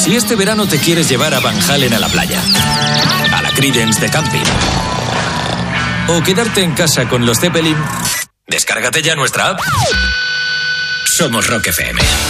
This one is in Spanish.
Si este verano te quieres llevar a Van Halen a la playa, a la Creedence de camping, o quedarte en casa con los Zeppelin, descárgate ya nuestra app. Somos Rock FM.